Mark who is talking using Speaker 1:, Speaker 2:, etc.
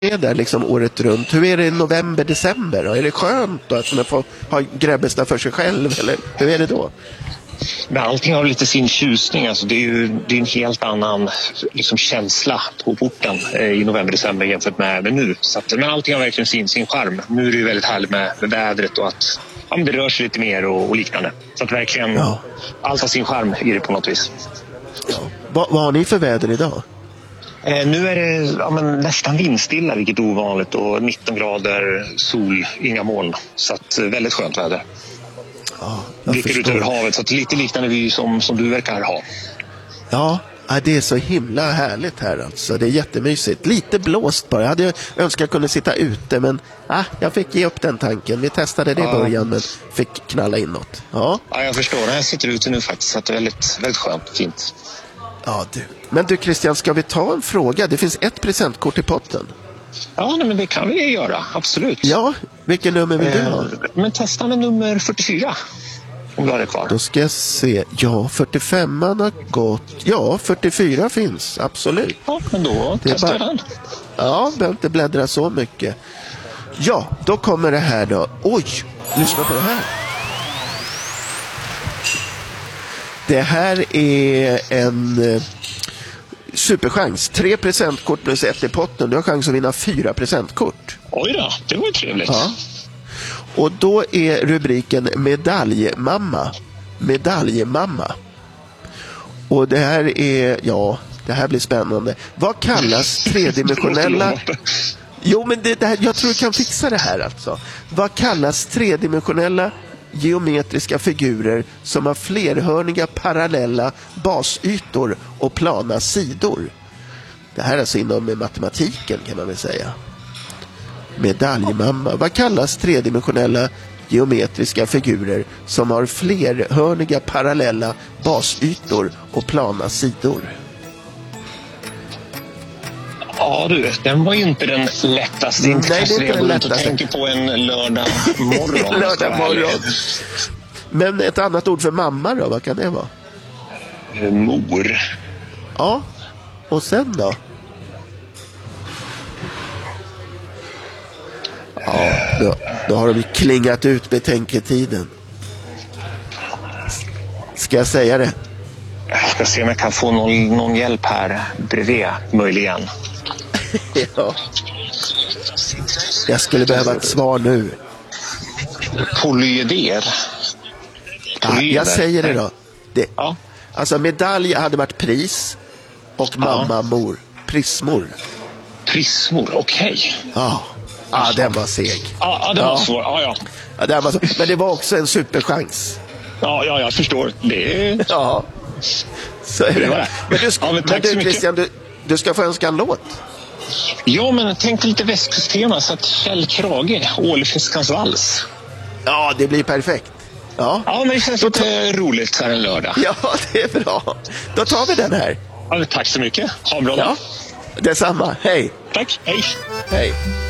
Speaker 1: är där liksom året runt. Hur är det i november, december då? Är det skönt då att man får ha Grebbestad för sig själv? Eller hur är det då?
Speaker 2: Men allting har lite sin tjusning. Alltså det är en helt annan liksom, känsla på porten i november-december jämfört med nu. Så att, men allting har verkligen sin charm. Nu är det ju väldigt härligt med vädret och att det rör sig lite mer och liknande. Så att verkligen allt har sin charm i det på något vis.
Speaker 1: Ja. Vad har ni för väder idag?
Speaker 2: Nu är det nästan vindstilla, vilket är ovanligt, och 19 grader, sol, inga moln. Så att, väldigt skönt väder.
Speaker 1: Ja,
Speaker 2: blickar ut över havet, så att lite liknande vy som du verkar ha.
Speaker 1: Ja, det är så himla härligt här alltså. Det är jättemysigt. Lite blåst bara. Jag hade önskat kunna sitta ute, men jag fick ge upp den tanken. Vi testade det i början, men fick knalla in något. Ja,
Speaker 2: jag förstår. Jag sitter ute nu faktiskt, så att det är väldigt, väldigt skönt, fint.
Speaker 1: Ja, du. Men du Christian, ska vi ta en fråga? Det finns ett presentkort i potten.
Speaker 2: Ja, men det kan vi göra, absolut.
Speaker 1: Ja, vilken nummer vill du ha?
Speaker 2: Men testa med nummer 44. Om du har det kvar.
Speaker 1: Då ska jag se. Ja, 45 har gått. Ja, 44 finns, absolut.
Speaker 2: Ja, men då testar jag den.
Speaker 1: Ja, behöver inte bläddra så mycket. Ja, då kommer det här då. Oj, lyssna på det här. Det här är en superchans. 3 presentkort plus 1 i potten. Du har chans att vinna 4 presentkort.
Speaker 2: Oj då, det var ju trevligt.
Speaker 1: Ja. Och då är rubriken Medaljmamma. Medaljmamma. Och det här är, det här blir spännande. Vad kallas tredimensionella... Jo, men det här, jag tror du kan fixa det här alltså. Vad kallas tredimensionella geometriska figurer som har flerhörniga parallella basytor och plana sidor? Det här är alltså inom matematiken, kan man väl säga. Medaljmamma. Vad kallas tredimensionella geometriska figurer som har flerhörniga parallella basytor och plana sidor?
Speaker 2: Ja du, den var ju inte den lättaste.
Speaker 1: Nej, det är inte den lättaste.
Speaker 2: Jag tänker på en lördag morgon.
Speaker 1: Lördag morgon. Men ett annat ord för mamma då, vad kan det vara?
Speaker 2: Mor.
Speaker 1: Ja, och sen då? Ja, då har de klingat ut betänketiden. Ska jag säga det?
Speaker 2: Jag ska se om jag kan få någon hjälp här bredvid, möjligen.
Speaker 1: Ja. Jag skulle behöva ett svar nu.
Speaker 2: Polyeder.
Speaker 1: Ja, jag säger det då.
Speaker 2: Ja.
Speaker 1: Alltså medalj hade varit pris och mamma mor. Prismor.
Speaker 2: Prismor, okej.
Speaker 1: Ja, den var seg.
Speaker 2: Ja, den var svår.
Speaker 1: Ja, den var så. Men det var också en superchans.
Speaker 2: Ja, jag förstår. Det är...
Speaker 1: Ja, så är det. Men du Christian, du ska få önska en låt.
Speaker 2: Ja, men tänk lite västkustema, så att Kjell Krage, Ålfiskans vals.
Speaker 1: Ja, det blir perfekt. Ja,
Speaker 2: men det känns lite roligt här en lördag.
Speaker 1: Ja, det är bra. Då tar vi den här.
Speaker 2: Ja, tack så mycket. Ha en bra dag.
Speaker 1: Detsamma. Hej.
Speaker 2: Tack. Hej.
Speaker 1: Hej.